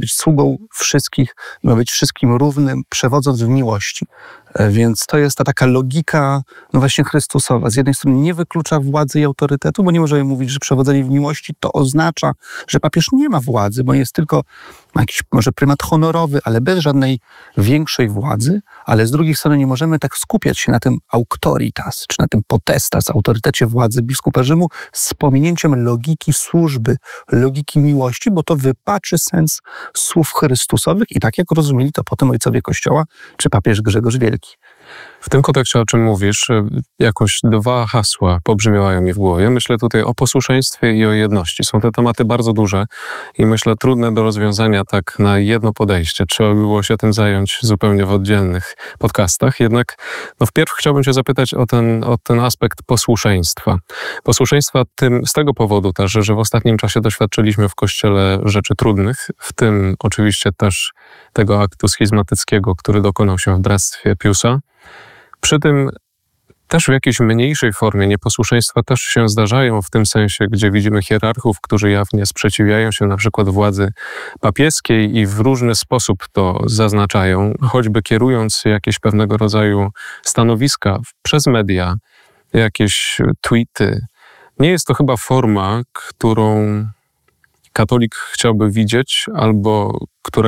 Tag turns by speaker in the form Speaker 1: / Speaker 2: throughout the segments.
Speaker 1: być sługą wszystkich, ma być wszystkim równym, przewodząc w miłości. Więc to jest ta taka logika, no właśnie Chrystusowa. Z jednej strony nie wyklucza władzy i autorytetu, bo nie możemy mówić, że przewodzenie w miłości to oznacza, że papież nie ma władzy, bo jest tylko jakiś może prymat honorowy, ale bez żadnej większej władzy, ale z drugiej strony nie możemy tak skupiać się na tym auctoritas, czy na tym potestas, autorytecie władzy biskupa Rzymu z pominięciem logiki służby, logiki miłości, bo to wypaczy sens słów Chrystusowych i tak jak rozumieli to potem ojcowie Kościoła, czy papież Grzegorz Wielki.
Speaker 2: W tym kontekście, o czym mówisz, jakoś dwa hasła pobrzmiewają mi w głowie. Myślę tutaj o posłuszeństwie i o jedności. Są te tematy bardzo duże i myślę trudne do rozwiązania tak na jedno podejście. Trzeba by było się tym zająć zupełnie w oddzielnych podcastach. Jednak wpierw chciałbym cię zapytać o ten aspekt posłuszeństwa. Posłuszeństwa z tego powodu też, że w ostatnim czasie doświadczyliśmy w Kościele rzeczy trudnych, w tym oczywiście też tego aktu schizmatyckiego, który dokonał się w bractwie Piusa. Przy tym też w jakiejś mniejszej formie nieposłuszeństwa też się zdarzają w tym sensie, gdzie widzimy hierarchów, którzy jawnie sprzeciwiają się na przykład władzy papieskiej i w różny sposób to zaznaczają, choćby kierując jakieś pewnego rodzaju stanowiska przez media, jakieś tweety. Nie jest to chyba forma, którą katolik chciałby widzieć albo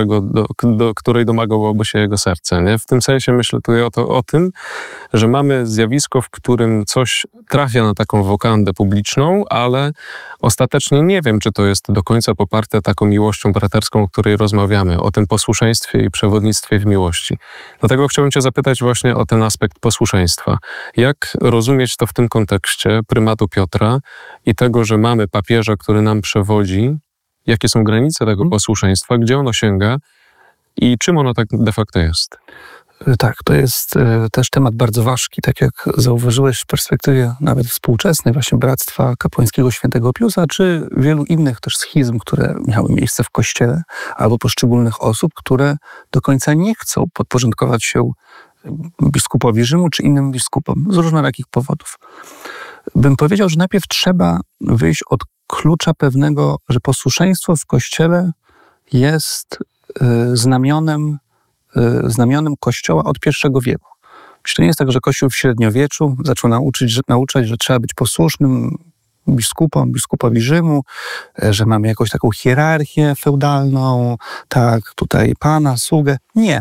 Speaker 2: do której domagałoby się jego serce. Nie? W tym sensie myślę tutaj o tym, że mamy zjawisko, w którym coś trafia na taką wokandę publiczną, ale ostatecznie nie wiem, czy to jest do końca poparte taką miłością braterską, o której rozmawiamy, o tym posłuszeństwie i przewodnictwie w miłości. Dlatego chciałbym cię zapytać właśnie o ten aspekt posłuszeństwa. Jak rozumieć to w tym kontekście prymatu Piotra i tego, że mamy papieża, który nam przewodzi, jakie są granice tego posłuszeństwa, gdzie ono sięga i czym ono tak de facto jest?
Speaker 1: Tak, to jest też temat bardzo ważki, tak jak zauważyłeś w perspektywie nawet współczesnej, właśnie Bractwa Kapłańskiego Świętego Piusa, czy wielu innych też schizm, które miały miejsce w Kościele, albo poszczególnych osób, które do końca nie chcą podporządkować się biskupowi Rzymu, czy innym biskupom, z różnorakich powodów. Bym powiedział, że najpierw trzeba wyjść od klucza pewnego, że posłuszeństwo w Kościele jest znamionem Kościoła od I wieku. Czyli to nie jest tak, że Kościół w średniowieczu zaczął nauczać, że trzeba być posłusznym biskupowi Rzymu, że mamy jakąś taką hierarchię feudalną, tak, tutaj pana, sługę. Nie.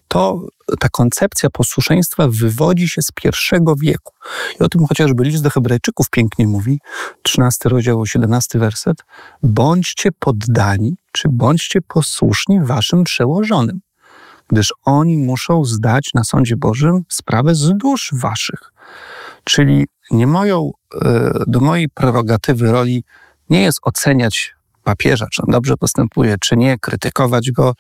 Speaker 1: Ta koncepcja posłuszeństwa wywodzi się z I wieku. I o tym chociażby list do Hebrajczyków pięknie mówi, 13 rozdział, 17 werset. Bądźcie poddani, czy bądźcie posłuszni waszym przełożonym, gdyż oni muszą zdać na sądzie Bożym sprawę z dusz waszych. Czyli do mojej prerogatywy roli nie jest oceniać papieża, czy on dobrze postępuje, czy nie, krytykować go,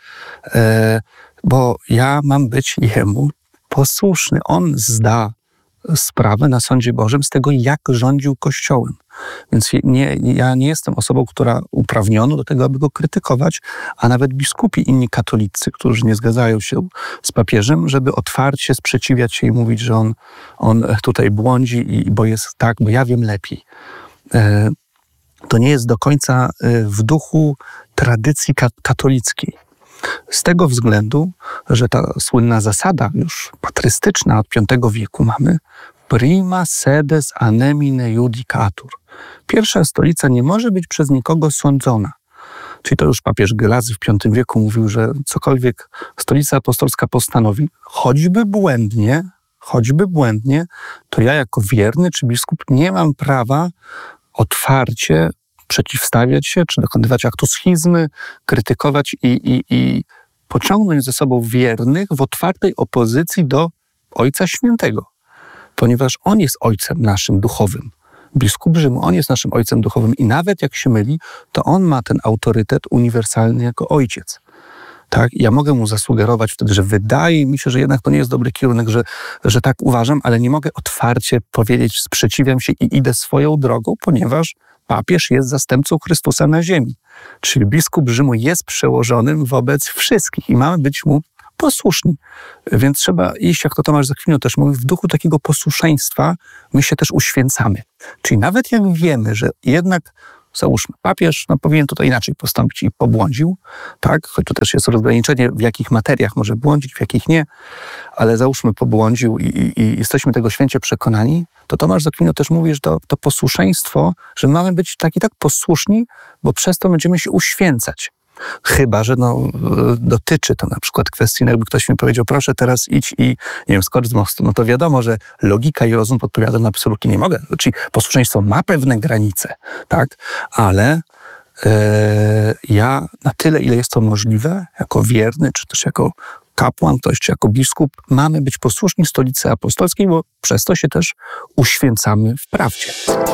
Speaker 1: bo ja mam być jemu posłuszny. On zda sprawę na sądzie Bożym z tego, jak rządził Kościołem. Więc ja nie jestem osobą, która uprawniona do tego, aby go krytykować, a nawet biskupi, inni katolicy, którzy nie zgadzają się z papieżem, żeby otwarcie sprzeciwiać się i mówić, że on tutaj błądzi, bo jest tak, bo ja wiem lepiej. To nie jest do końca w duchu tradycji katolickiej. Z tego względu, że ta słynna zasada już patrystyczna od V wieku mamy prima sedes anemine judicatur. Pierwsza stolica nie może być przez nikogo sądzona. Czyli to już papież Gelazy w V wieku mówił, że cokolwiek stolica apostolska postanowi, choćby błędnie, to ja jako wierny czy biskup nie mam prawa otwarcie przeciwstawiać się, czy dokonywać aktu schizmy, krytykować i pociągnąć ze sobą wiernych w otwartej opozycji do Ojca Świętego. Ponieważ On jest Ojcem naszym duchowym. Biskup Rzymu, On jest naszym Ojcem duchowym i nawet jak się myli, to On ma ten autorytet uniwersalny jako Ojciec. Tak? Ja mogę mu zasugerować wtedy, że wydaje mi się, że jednak to nie jest dobry kierunek, że tak uważam, ale nie mogę otwarcie powiedzieć, sprzeciwiam się i idę swoją drogą, ponieważ papież jest zastępcą Chrystusa na ziemi. Czyli biskup Rzymu jest przełożonym wobec wszystkich i mamy być mu posłuszni. Więc trzeba iść, jak to Tomasz za chwilę też mówi, w duchu takiego posłuszeństwa my się też uświęcamy. Czyli nawet jak wiemy, że jednak załóżmy, papież powinien tutaj inaczej postąpić i pobłądził, tak? Choć tu też jest rozgraniczenie, w jakich materiach może błądzić, w jakich nie, ale załóżmy pobłądził i jesteśmy tego święcie przekonani, to Tomasz z Akwinu też mówi, że to posłuszeństwo, że mamy być tak posłuszni, bo przez to będziemy się uświęcać. Chyba że dotyczy to na przykład kwestii, jakby ktoś mi powiedział, proszę teraz idź i, nie wiem, skocz z mostu, to wiadomo, że logika i rozum podpowiadają, absolutnie nie mogę. Czyli posłuszeństwo ma pewne granice, tak? Ale ja na tyle, ile jest to możliwe, jako wierny, czy też jako kapłan, ktoś, czy jako biskup, mamy być posłuszni Stolicy Apostolskiej, bo przez to się też uświęcamy w prawdzie.